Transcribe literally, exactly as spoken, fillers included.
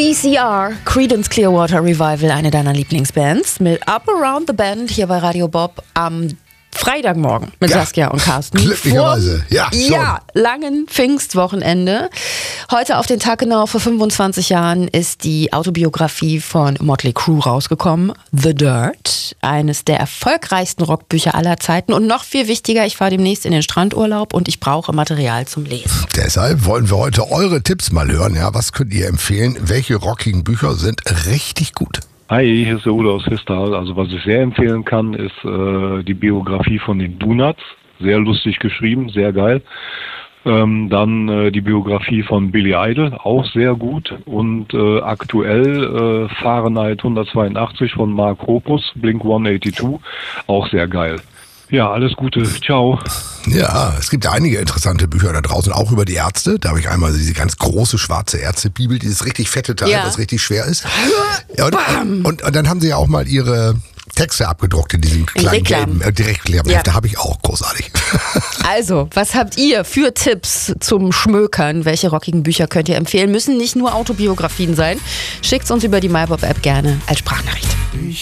C C R, Creedence Clearwater Revival, eine deiner Lieblingsbands, mit Up Around the Bend hier bei Radio Bob am Freitagmorgen mit Ja. Saskia und Carsten. Glücklicherweise, ja, schon. Ja, langen Pfingstwochenende. Heute auf den Tag genau vor fünfundzwanzig Jahren ist die Autobiografie von Motley Crue rausgekommen, The Dirt, eines der erfolgreichsten Rockbücher aller Zeiten und noch viel wichtiger, ich fahre demnächst in den Strandurlaub und ich brauche Material zum Lesen. Deshalb wollen wir heute eure Tipps mal hören. Ja, was könnt ihr empfehlen? Welche rockigen Bücher sind richtig gut? Hi, hier ist der Udo aus Histal. Also was ich sehr empfehlen kann, ist äh, die Biografie von den Donuts. Sehr lustig geschrieben, sehr geil. Ähm, dann äh, die Biografie von Billy Idol, auch sehr gut. Und äh, aktuell äh, Fahrenheit hundertzweiundachtzig von Mark Hoppus, Blink hundertzweiundachtzig, auch sehr geil. Ja, alles Gute. Ciao. Ja, es gibt ja einige interessante Bücher da draußen, auch über die Ärzte. Da habe ich einmal diese ganz große schwarze Ärztebibel, dieses richtig fette Teil, Ja. was richtig schwer ist. Ja, und, und, und dann haben sie ja auch mal ihre Texte abgedruckt in diesem kleinen Reklam. gelben äh, Direktreklam. Ja. Da habe ich auch großartig. Also, was habt ihr für Tipps zum Schmökern? Welche rockigen Bücher könnt ihr empfehlen? Müssen nicht nur Autobiografien sein. Schickt's uns über die MyBob-App gerne als Sprachnachricht.